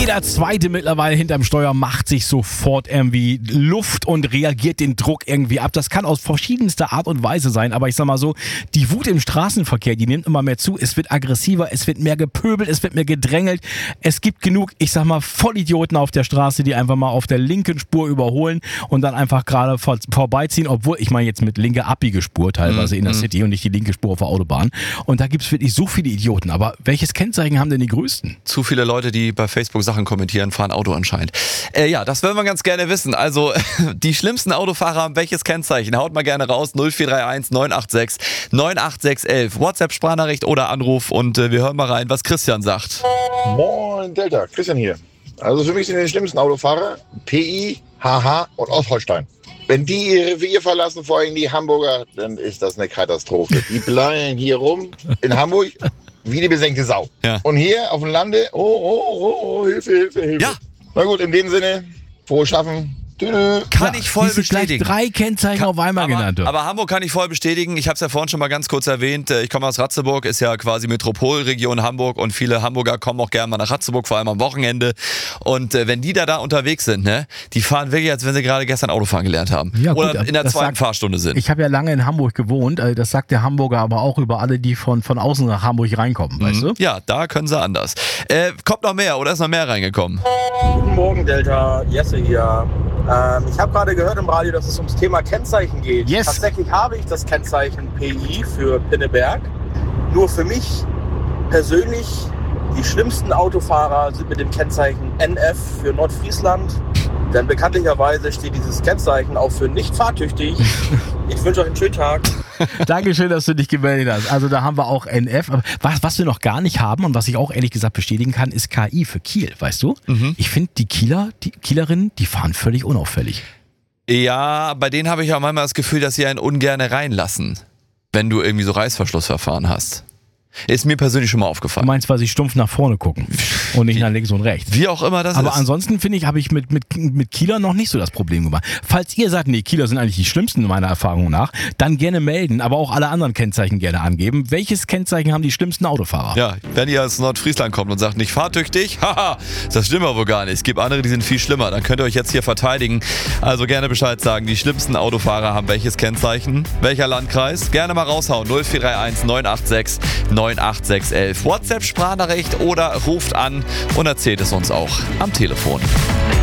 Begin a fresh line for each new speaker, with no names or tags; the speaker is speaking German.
Jeder Zweite mittlerweile hinterm Steuer macht sich sofort irgendwie Luft und reagiert den Druck irgendwie ab. Das kann aus verschiedenster Art und Weise sein, aber ich sag mal so, die Wut im Straßenverkehr, die nimmt immer mehr zu. Es wird aggressiver, es wird mehr gepöbelt, es wird mehr gedrängelt. Es gibt genug, ich sag mal, Vollidioten auf der Straße, die einfach mal auf der linken Spur überholen und dann einfach gerade vorbeiziehen, obwohl, ich meine jetzt mit linker abbiege Spur teilweise in der City und nicht die linke Spur auf der Autobahn. Und da gibt's wirklich so viele Idioten. Aber welches Kennzeichen haben denn die größten?
Zu viele Leute, die bei Facebook Sachen kommentieren, fahren Auto anscheinend. Ja, das wollen wir ganz gerne wissen. Also, die schlimmsten Autofahrer haben welches Kennzeichen? Haut mal gerne raus. 0431 986 98611. WhatsApp-Sprachnachricht oder Anruf und wir hören mal rein, was Christian sagt.
Moin Delta, Christian hier. Also für mich sind die schlimmsten Autofahrer PI, HH und Ostholstein. Wenn die ihr Revier verlassen, vor allem die Hamburger, dann ist das eine Katastrophe. Die bleiben hier rum in Hamburg wie die besenkte Sau.
Ja.
Und hier auf dem Lande, Hilfe, Hilfe, Hilfe.
Ja.
Na gut, in dem Sinne, frohes Schaffen.
Kann ich voll bestätigen.
Gleich 3 Kennzeichen auf einmal genannt.
Aber Hamburg kann ich voll bestätigen. Ich habe es ja vorhin schon mal ganz kurz erwähnt. Ich komme aus Ratzeburg, ist ja quasi Metropolregion Hamburg und viele Hamburger kommen auch gerne mal nach Ratzeburg, vor allem am Wochenende. Und wenn die da unterwegs sind, ne, die fahren wirklich, als wenn sie gerade gestern Autofahren gelernt haben.
Ja, gut,
oder in der zweiten Fahrstunde sind.
Ich habe ja lange in Hamburg gewohnt. Das sagt der Hamburger aber auch über alle, die von außen nach Hamburg reinkommen, weißt du?
Ja, da können sie anders. Kommt noch mehr oder ist noch mehr reingekommen?
Guten Morgen, Delta. Jesse hier. Ich habe gerade gehört im Radio, dass es ums Thema Kennzeichen geht.
Yes.
Tatsächlich habe ich das Kennzeichen PI für Pinneberg. Nur für mich persönlich, die schlimmsten Autofahrer sind mit dem Kennzeichen NF für Nordfriesland. Denn bekanntlicherweise steht dieses Kennzeichen auch für nicht fahrtüchtig. Ich wünsche euch einen schönen Tag.
Dankeschön, dass du dich gemeldet hast. Also da haben wir auch NF. Aber was wir noch gar nicht haben und was ich auch ehrlich gesagt bestätigen kann, ist KI für Kiel, weißt du? Ich finde, die Kielerinnen, die fahren völlig unauffällig.
Ja, bei denen habe ich auch manchmal das Gefühl, dass sie einen ungerne reinlassen, wenn du irgendwie so Reißverschlussverfahren hast. Ist mir persönlich schon mal
Du
aufgefallen.
meinst, weil sie stumpf nach vorne gucken und nicht nach links und rechts.
Wie auch immer das ist.
Aber ansonsten finde ich, habe ich mit Kieler noch nicht so das Problem gemacht. Falls ihr sagt, nee, Kieler sind eigentlich die schlimmsten meiner Erfahrung nach, dann gerne melden, aber auch alle anderen Kennzeichen gerne angeben. Welches Kennzeichen haben die schlimmsten Autofahrer?
Ja, wenn ihr aus Nordfriesland kommt und sagt, nicht fahrtüchtig, haha, das stimmt aber wohl gar nicht. Es gibt andere, die sind viel schlimmer. Dann könnt ihr euch jetzt hier verteidigen. Also gerne Bescheid sagen, die schlimmsten Autofahrer haben welches Kennzeichen? Welcher Landkreis? Gerne mal raushauen. 0431 986 98611. WhatsApp-Sprachnachricht oder ruft an und erzählt es uns auch am Telefon.